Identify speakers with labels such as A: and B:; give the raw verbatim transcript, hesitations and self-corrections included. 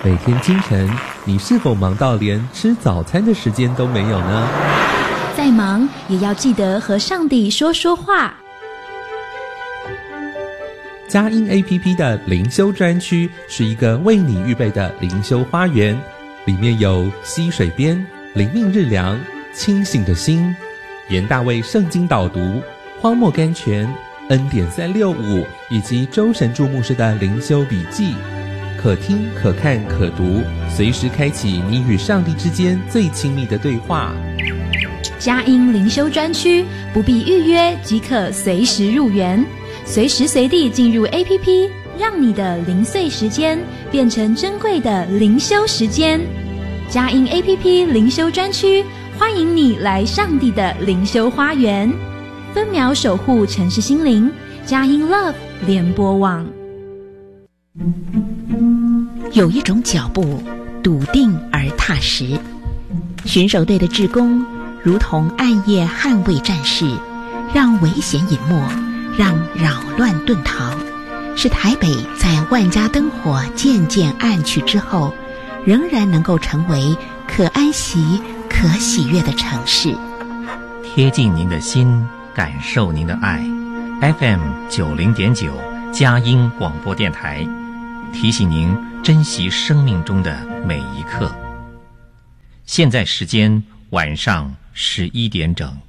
A: 每天清晨，你是否忙到连吃早餐的时间都没有呢？
B: 再忙也要记得和上帝说说话。
A: 佳音 A P P 的灵修专区是一个为你预备的灵修花园，里面有溪水边、灵命日粮、清醒的心、严大卫圣经导读、荒漠甘泉、恩典三六五以及周神助牧师的灵修笔记，可听可看可读，随时开启你与上帝之间最亲密的对话。
B: 佳音灵修专区不必预约即可随时入园，随时随地进入 A P P， 让你的零碎时间变成珍贵的灵修时间。佳音 A P P 灵修专区欢迎你来上帝的灵修花园，分秒守护城市心灵。佳音 Love 联播网。
C: 有一种脚步笃定而踏实，巡守队的志工如同暗夜捍卫战士，让危险隐没，让扰乱遁逃，使台北在万家灯火渐渐暗去之后，仍然能够成为可安息可喜悦的城市。
D: 贴近您的心，感受您的爱。 F M 九零点九 佳音广播电台，提醒您珍惜生命中的每一刻。现在时间晚上十一点整。